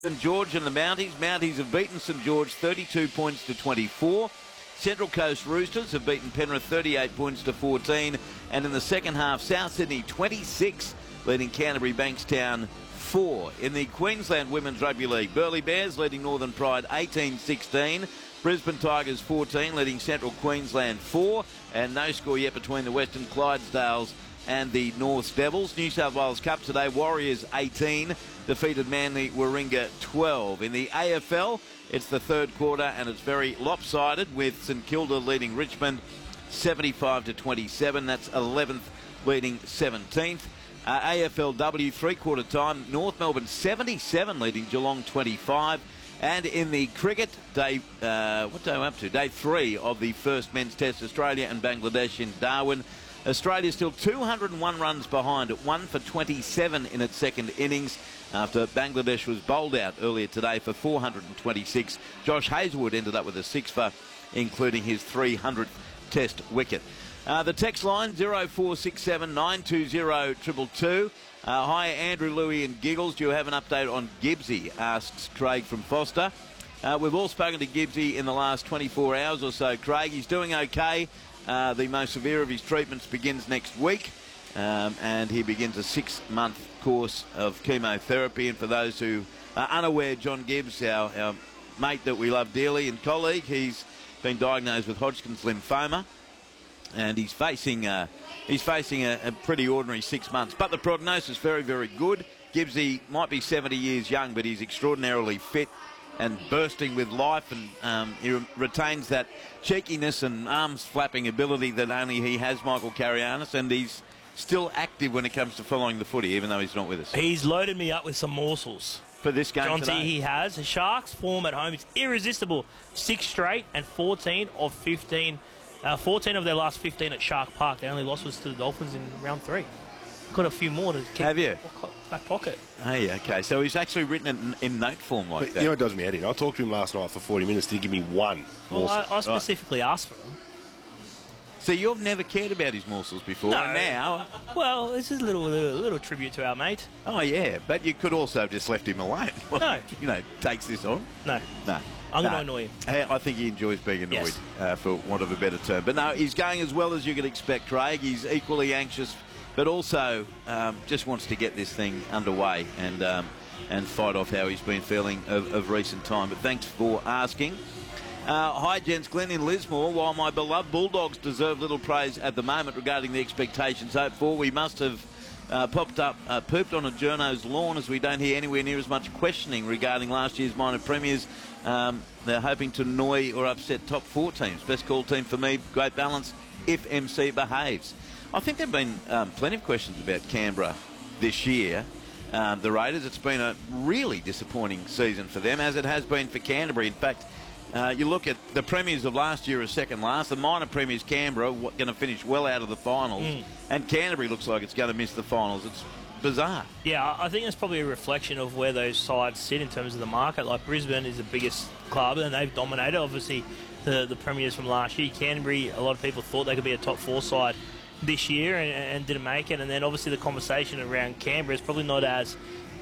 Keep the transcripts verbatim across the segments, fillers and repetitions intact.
St George and the Mounties. Mounties have beaten St George thirty-two points to twenty-four. Central Coast Roosters have beaten Penrith thirty-eight points to fourteen. And in the second half, South Sydney twenty-six, leading Canterbury Bankstown four. In the Queensland Women's Rugby League, Burleigh Bears leading Northern Pride eighteen sixteen. Brisbane Tigers fourteen, leading Central Queensland four. And no score yet between the Western Clydesdales and the North Devils. New South Wales Cup today, Warriors eighteen, defeated Manly Warringah twelve. In the A F L, it's the third quarter and it's very lopsided, with St Kilda leading Richmond seventy-five to twenty-seven. That's eleventh leading seventeenth. Uh, A F L W three-quarter time, North Melbourne seventy-seven leading Geelong twenty-five. And in the cricket, day, uh, what day am I up to? Day three of the first men's test, Australia and Bangladesh in Darwin. Australia still two hundred and one runs behind at one for twenty-seven in its second innings after Bangladesh was bowled out earlier today for four hundred and twenty-six. Josh Hazlewood ended up with a six for, including his three hundredth test wicket. Uh, the text line zero four six seven nine two zero two two two. Uh, hi, Andrew, Louie and Giggles. Do you have an update on Gibbsy? Asks Craig from Foster. Uh, we've all spoken to Gibbsy in the last twenty-four hours or so, Craig. He's doing okay. Uh, the most severe of his treatments begins next week, um, and he begins a six-month course of chemotherapy. And for those who are unaware, John Gibbs, our, our mate that we love dearly and colleague, he's been diagnosed with Hodgkin's lymphoma, and he's facing uh, he's facing a, a pretty ordinary six months. But the prognosis is very, very good. Gibbsy might be seventy years young, but he's extraordinarily fit and bursting with life, and um, he re retains that cheekiness and arms flapping ability that only he has, Michael Carianis, and he's still active when it comes to following the footy, even though he's not with us. He's loaded me up with some morsels. For this game Jonty, today. he has. The Sharks' form at home is irresistible. Six straight and fourteen of fifteen. Uh, fourteen of their last fifteen at Shark Park. Their only loss was to the Dolphins in round three. Got a few more to keep Have you? back pocket. Hey, okay. So he's actually written it in, in note form like but that. You know what does me head in? I talked to him last night for forty minutes. Did he give me one Well, I, morsel? I specifically asked for them. So you've never cared about his morsels before, No. and now... Well, this is a little, little, little tribute to our mate. Oh, yeah, but you could also have just left him alone. No. You know, takes this on. No. No. I'm no. going to annoy him. Hey, I think he enjoys being annoyed, Yes. uh, for want of a better term. But no, he's going as well as you could expect, Craig. He's equally anxious, but also um, just wants to get this thing underway and um, and fight off how he's been feeling of, of recent time. But thanks for asking. Uh, hi, gents. Glenn in Lismore. While my beloved Bulldogs deserve little praise at the moment regarding the expectations hoped for, we must have uh, popped up, uh, pooped on a journo's lawn, as we don't hear anywhere near as much questioning regarding last year's minor premiers. Um, they're hoping to annoy or upset top four teams. Best call team for me, great balance if M C behaves. I think there have been um, plenty of questions about Canberra this year. Um, the Raiders, it's been a really disappointing season for them, as it has been for Canterbury. In fact, uh, you look at the premiers of last year as second last. The minor premiers, Canberra, going to finish well out of the finals. Mm. And Canterbury looks like it's going to miss the finals. It's bizarre. Yeah, I think it's probably a reflection of where those sides sit in terms of the market. Like Brisbane is the biggest club and they've dominated. Obviously, the, the premiers from last year. Canterbury, a lot of people thought they could be a top four side this year and, and didn't make it. And then obviously the conversation around Canberra is probably not as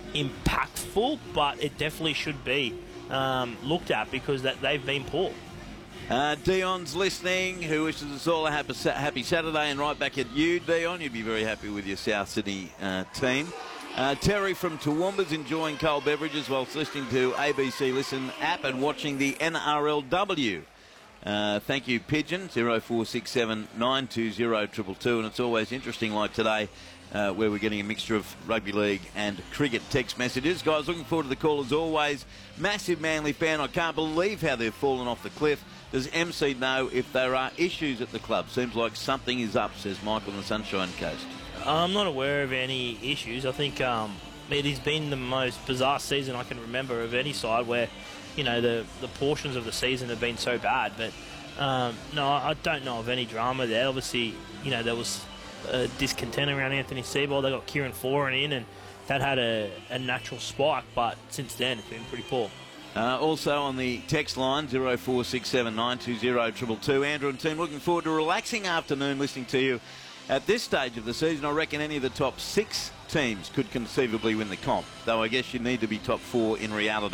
impactful, but it definitely should be um, looked at because that they've been poor. Uh, Dion's listening, who wishes us all a happy, happy Saturday, and right back at you, Dion. You'd be very happy with your South Sydney uh, team. Uh, Terry from Toowoomba's enjoying cold beverages whilst listening to A B C Listen app and watching the N R L W. Uh, thank you, Pigeon, zero four six seven nine two zero two two two. And it's always interesting like today, uh, where we're getting a mixture of rugby league and cricket text messages. Guys, looking forward to the call as always. Massive Manly fan. I can't believe how they've fallen off the cliff. Does M C know if there are issues at the club? Seems like something is up, says Michael on the Sunshine Coast. I'm not aware of any issues. I think um, it has been the most bizarre season I can remember of any side where, you know, the, the portions of the season have been so bad. But, um, no, I don't know of any drama there. Obviously, you know, there was a discontent around Anthony Seibold. They got Kieran Foran in, and that had a, a natural spike. But since then, it's been pretty poor. Uh, also on the text line, zero four six seven nine two zero two two two. Andrew and team, looking forward to a relaxing afternoon listening to you. At this stage of the season, I reckon any of the top six teams could conceivably win the comp, though I guess you need to be top four in reality.